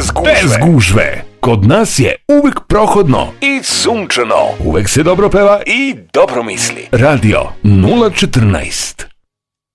Bez gužve. Kod nas je uvek prohodno I sunčano. Uvek se dobro peva I dobro misli. Radio 014.